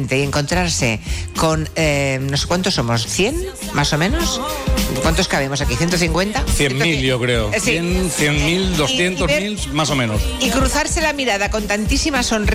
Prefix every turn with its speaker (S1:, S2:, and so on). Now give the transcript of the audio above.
S1: repente y encontrarse con, no sé cuántos somos, 100 más o menos. ¿Cuántos cabemos aquí? ¿150?
S2: 100.000 yo creo.
S1: Sí.
S2: 100.000, 200.000 más o menos.
S1: Y cruzarse la mirada con tantísima sonrisa